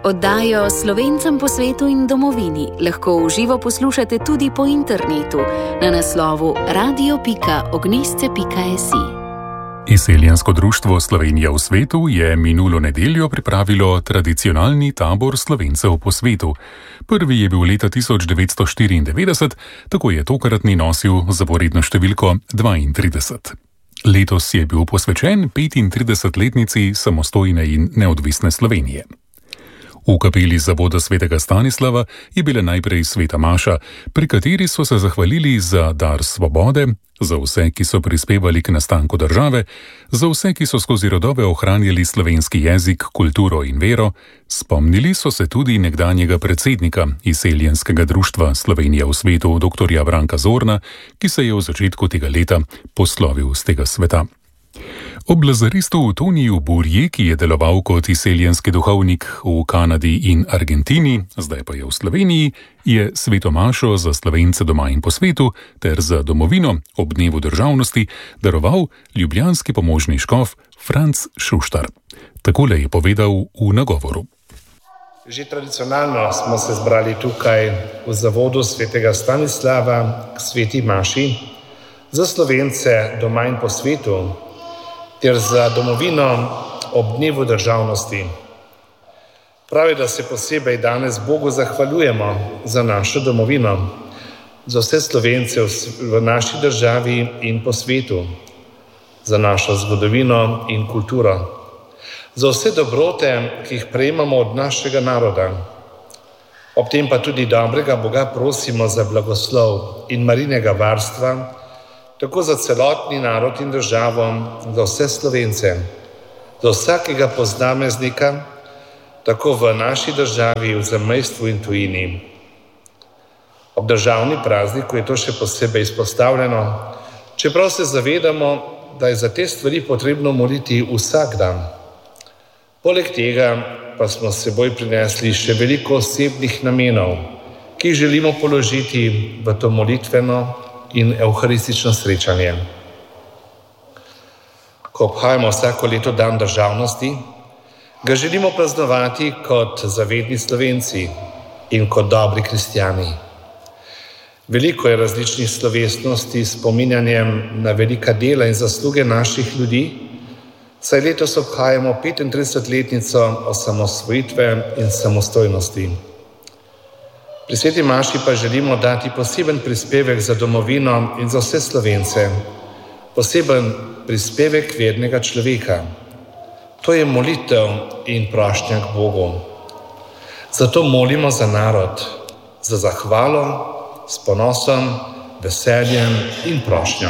Oddajo Slovencem po svetu in domovini lahko v živo poslušate tudi po internetu na naslovu radio.ognisce.si. Izseljensko društvo Slovenija v svetu je minulo nedeljo pripravilo tradicionalni tabor Slovencev po svetu. Prvi je bil leta 1994, tako je tokratni nosil zaporedno številko 32. Letos je bil posvečen 35-letnici samostojne in neodvisne Slovenije. V kapeli zavoda svetega Stanislava je bila najprej sveta maša, pri kateri so se zahvalili za dar svobode, za vse, ki so prispevali k nastanku države, za vse, ki so skozi rodove ohranjali slovenski jezik, kulturo in vero, spomnili so se tudi nekdanjega predsednika Izseljenskega društva Slovenija v svetu, dr. Branka Zorna, ki se je v začetku tega leta poslovil z tega sveta. Ob lazaristu Toniju Burji, ki je deloval kot izseljenski duhovnik v Kanadi in Argentini, zdaj pa je v Sloveniji, je sveto mašo za Slovence doma in po svetu ter za domovino ob dnevu državnosti daroval ljubljanski pomožni škof Franc Šuštar. Takole je povedal v nagovoru. Že tradicionalno smo se zbrali tukaj v zavodu svetega Stanislava k sveti maši za Slovence doma in po svetu ter za domovino ob dnevu državnosti. Pravi, da se posebej danes Bogu zahvaljujemo za našo domovino, za vse Slovence v naši državi in po svetu, za našo zgodovino in kulturo, za vse dobrote, ki jih prejemamo od našega naroda. Ob tem pa tudi dobrega Boga prosimo za blagoslov in Marijinega varstva, tako za celotni narod in državo, za vse Slovence, za vsakega posameznika, tako v naši državi, v zamejstvu in tujini. Ob državni prazniku je to še posebej izpostavljeno, čeprav se zavedamo, da je za te stvari potrebno moliti vsak dan. Poleg tega pa smo s seboj prinesli še veliko osebnih namenov, ki jih želimo položiti v to molitveno in evharistično srečanje. Ko obhajamo vsako leto dan državnosti, ga želimo praznovati kot zavedni Slovenci in kot dobri kristjani. Veliko je različnih slovesnosti s spominjanjem na velika dela in zasluge naših ljudi, saj letos obhajamo 35-letnico osamosvojitve in samostojnosti. Pri sveti maši pa želimo dati poseben prispevek za domovino in za vse Slovence, poseben prispevek vernega človeka. To je molitev in prošnja k Bogu. Zato molimo za narod, za zahvalo, s ponosom, veseljem in prošnjo.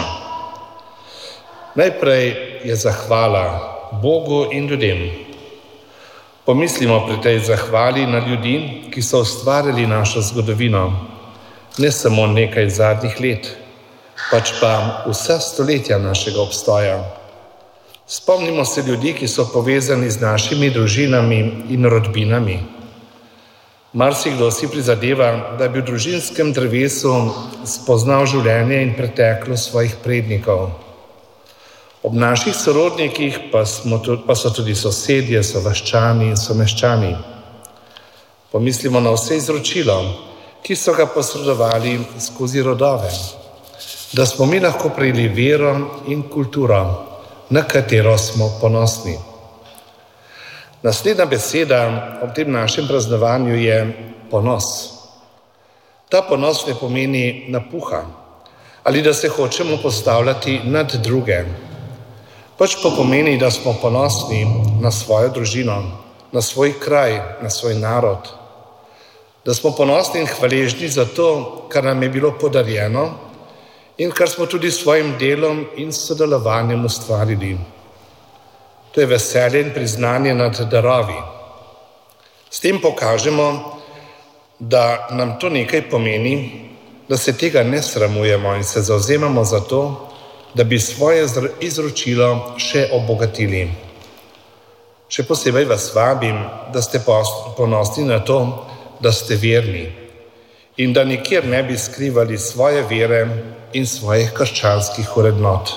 Najprej je zahvala Bogu in ljudem. Pomislimo pri tej zahvali na ljudi, ki so ustvarili našo zgodovino, ne samo nekaj zadnjih let, pač pa vsa stoletja našega obstoja. Spomnimo se ljudi, ki so povezani z našimi družinami in rodbinami. Marsikdo si prizadeva, da bi v družinskem drevesu spoznal življenje in preteklost svojih prednikov. Ob naših sorodnikih pa so tudi sosedje, sovaščani in someščani. Pomislimo na vse izročilo, ki so ga posredovali skozi rodove, da smo mi lahko prejeli vero in kulturo, na katero smo ponosni. Naslednja beseda ob tem našem praznovanju je ponos. Ta ponos ne pomeni napuha ali da se hočemo postavljati nad druge, pač pa pomeni, da smo ponosni na svojo družino, na svoj kraj, na svoj narod. Da smo ponosni in hvaležni za to, kar nam je bilo podarjeno in kar smo tudi s svojim delom in sodelovanjem ustvarili. To je veselje in priznanje nad darovi. S tem pokažemo, da nam to nekaj pomeni, da se tega ne sramujemo in se zavzemamo za to, da bi svoje izročilo še obogatili. Še posebej vas vabim, da ste ponosni na to, da ste verni in da nikjer ne bi skrivali svoje vere in svojih krščanskih vrednot.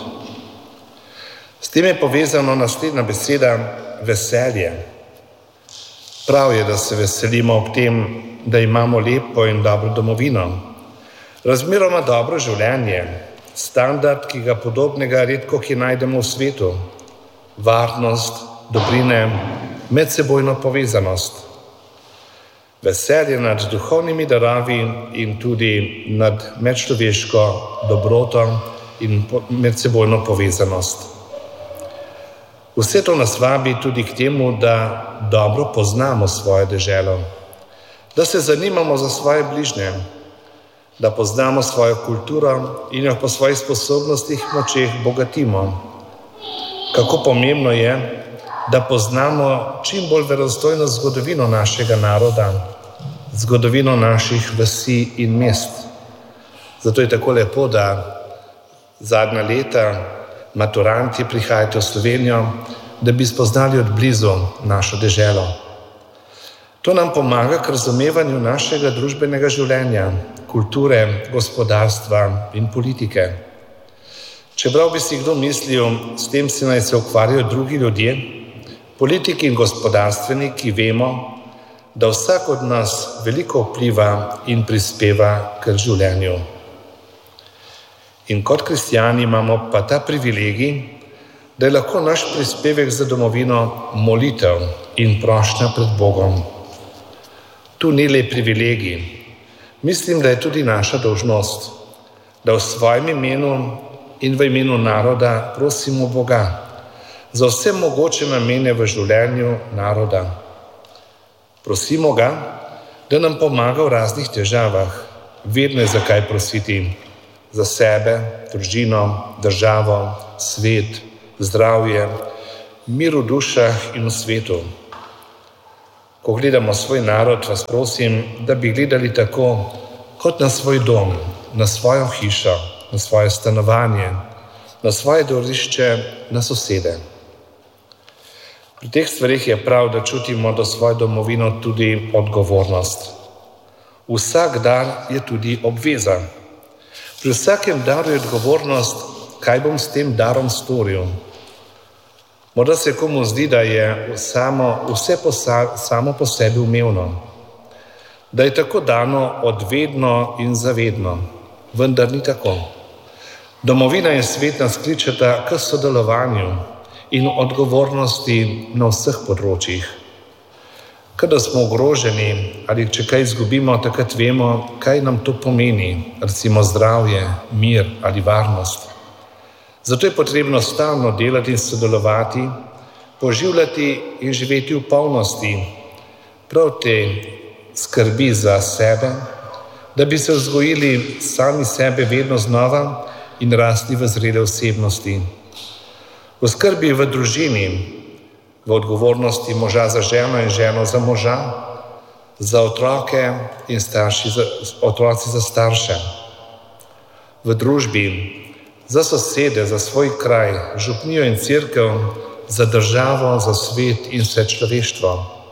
S tem je povezano naslednja beseda veselje. Prav je, da se veselimo ob tem, da imamo lepo in dobro domovino, razmeroma dobro življenje, standard, ki ga podobnega redko ki najdemo v svetu, varnost, dobrine, medsebojno povezanost, veselje nad duhovnimi darovi in tudi nad medčloveško dobroto in medsebojno povezanost. Vse to nas vabi tudi k temu, da dobro poznamo svojo deželo, da se zanimamo za svoje bližnje, da poznamo svojo kulturo in jo po svojih sposobnostih, močeh bogatimo. Kako pomembno je, da poznamo čim bolj verodostojno zgodovino našega naroda, zgodovino naših vasi in mest. Zato je tako lepo, da zadnja leta maturanti prihajate v Slovenijo, da bi spoznali od blizu našo deželo. To nam pomaga k razumevanju našega družbenega življenja, kulture, gospodarstva in politike. Čeprav bi si kdo mislil, s tem si naj se ukvarjajo drugi ljudje, politiki in gospodarstveniki, vemo, da vsak od nas veliko vpliva in prispeva k življenju. In kot kristjani imamo pa ta privilegij, da je lahko naš prispevek za domovino molitev in prošnja pred Bogom. Tu ni le privilegij. Mislim, da je tudi naša dolžnost, da v svojem imenu in v imenu naroda prosimo Boga za vse mogoče namene v življenju naroda. Prosimo ga, da nam pomaga v raznih težavah. Vedno je zakaj prositi za sebe, družino, državo, svet, zdravje, mir v dušah in v svetu. Ko gledamo svoj narod, vas prosim, da bi gledali tako kot na svoj dom, na svojo hišo, na svoje stanovanje, na svoje dvorišče, na sosede. Pri teh stvarih je prav, da čutimo do svoje domovino tudi odgovornost. Vsak dar je tudi obveza. Pri vsakem daru je odgovornost, kaj bom s tem darom storil. Morda se komu zdi, da je vse samo po sebi umevno, da je tako dano odvedno in zavedno, vendar ni tako. Domovina in svet nas kličeta k sodelovanju in odgovornosti na vseh področjih. Kadar smo ogroženi ali če kaj izgubimo, takrat vemo, kaj nam to pomeni, recimo zdravje, mir ali varnost. Zato je potrebno stalno delati in sodelovati, poživljati in živeti v polnosti, prav te skrbi za sebe, da bi se vzgojili sami sebe vedno znova in rasli v zrele osebnosti. V skrbi v družini, v odgovornosti moža za ženo in ženo za moža, za otroke in otroci za starše. V družbi, za sosede, za svoj kraj, župnijo in cerkev, za državo, za svet in vse človeštvo.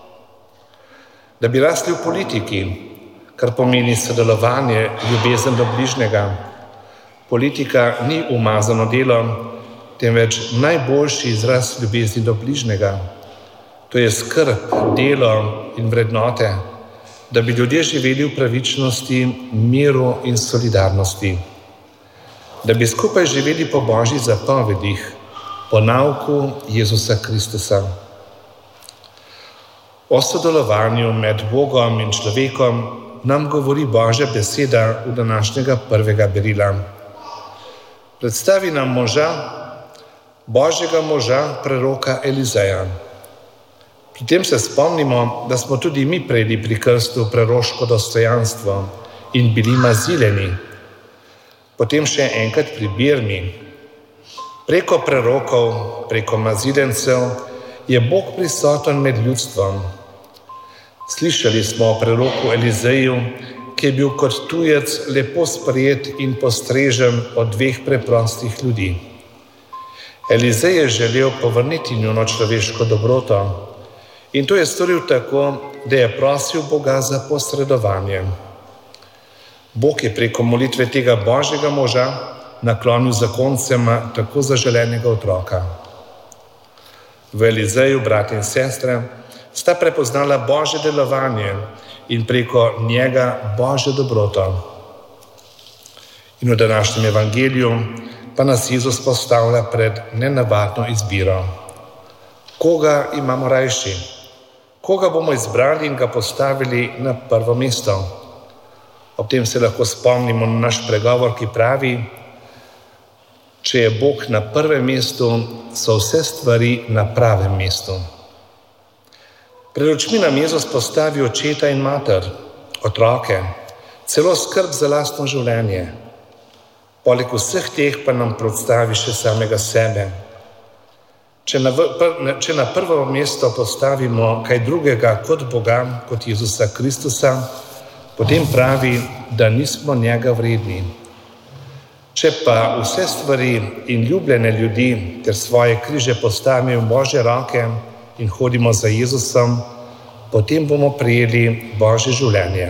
Da bi rasli v politiki, kar pomeni sodelovanje, ljubezen do bližnjega. Politika ni umazano delo, temveč najboljši izraz ljubezni do bližnjega. To je skrb, delo in vrednote, da bi ljudje živeli v pravičnosti, miru in solidarnosti. Da bi skupaj živeli po Božjih zapovedih, po nauku Jezusa Kristusa. O sodelovanju med Bogom in človekom nam govori Božja beseda v današnjega prvega berila. Predstavi nam moža, Božjega moža, preroka Elizeja. Pri tem se spomnimo, da smo tudi mi prejeli pri krstu preroško dostojanstvo in bili maziljeni. Potem še enkrat pri birmi. Preko prerokov, preko maziljencev je Bog prisoten med ljudstvom. Slišali smo o preroku Elizeju, ki je bil kot tujec lepo sprejet in postrežen od dveh preprostih ljudi. Elizej je želel povrniti njuno človeško dobroto in to je storil tako, da je prosil Boga za posredovanje. Bog je preko molitve tega Božjega moža naklonil zakoncema tako zaželenega otroka. V Elizeju, bratje in sestre, sta prepoznala Božje delovanje in preko njega Božjo dobroto. In v današnjem evangeliju pa nas Jezus postavlja pred nenavadno izbiro. Koga imamo rajši? Koga bomo izbrali in ga postavili na prvo mesto? Ob tem se lahko spomnimo na naš pregovor, ki pravi: če je Bog na prvem mestu, so vse stvari na pravem mestu. Pred očmi nam Jezus postavi očeta in mater, otroke, celo skrb za lastno življenje. Poleg vseh teh pa nam predstavi še samega sebe. Če na prvo mesto postavimo kaj drugega kot Boga, kot Jezusa Kristusa, potem pravi, da nismo njega vredni. Če pa vse stvari in ljubljene ljudi ter svoje križe postavimo v Božje roke in hodimo za Jezusom, potem bomo prejeli Božje življenje.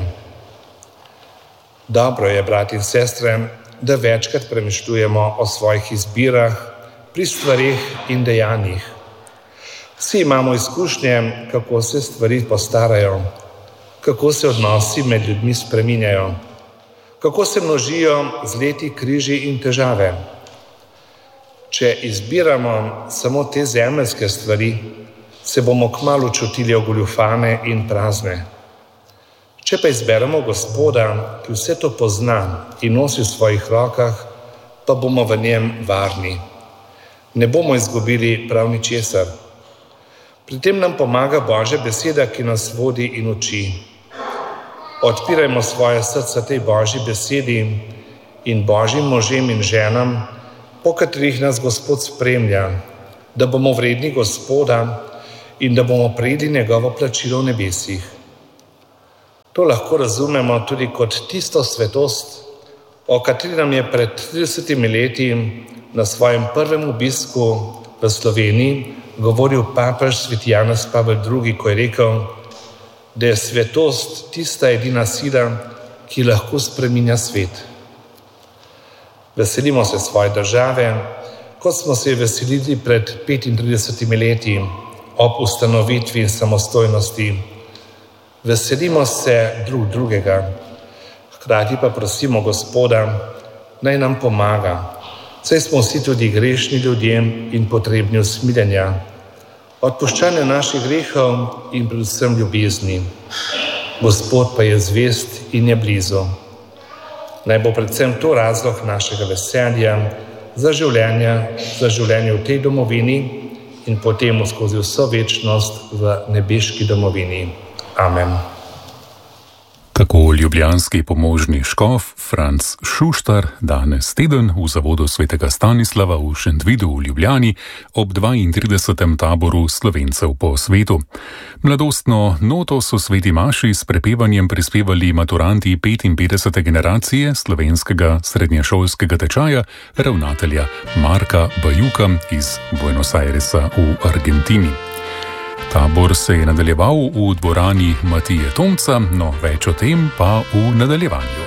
Dobro je, brati in sestre, da večkrat premišljujemo o svojih izbirah pri stvarih in dejanjih. Vsi imamo izkušnje, kako se stvari postarajo, kako se odnosi med ljudmi spreminjajo, kako se množijo z leti križi in težave. Če izbiramo samo te zemeljske stvari, se bomo kmalu čutili ogoljufane in prazne. Če pa izberemo Gospoda, ki vse to pozna in nosi v svojih rokah, pa bomo v njem varni. Ne bomo izgubili prav ničesar. Pri tem nam pomaga Božja beseda, ki nas vodi in uči. Odpirajmo svoje srca tej Božji besedi in Božjim možem in ženam, po katerih nas Gospod spremlja, da bomo vredni Gospoda in da bomo prejeli njegovo plačilo v nebesih. To lahko razumemo tudi kot tisto svetost, o kateri nam je pred 30 leti na svojem prvem obisku v Sloveniji govoril papež Sveti Janez Pavel II, ko je rekel, da je svetost tista edina sila, ki lahko spreminja svet. Veselimo se svoje države, kot smo se veselili pred 35 leti ob ustanovitvi in samostojnosti. Veselimo se drug drugega, hkrati pa prosimo Gospoda, naj nam pomaga, saj smo vsi tudi grešni ljudje in potrebni usmiljenja, odpuščanja naših grehov in predvsem ljubezni. Gospod pa je zvest in je blizu. Naj bo predvsem to razlog našega veselja za življenje v tej domovini in potem skozi vso večnost v nebeški domovini. Amen. Tako ljubljanski pomožni škof Franc Šuštar danes teden v zavodu svetega Stanislava v Šentvidu v Ljubljani ob 32. taboru Slovencev po svetu. Mladostno noto so sveti maši s prepevanjem prispevali maturanti 55. generacije slovenskega srednješolskega tečaja ravnatelja Marka Bajuka iz Buenos Airesa v Argentini. Tabor se je nadaljeval v dvorani Matije Tomca, no več o tem pa v nadaljevanju.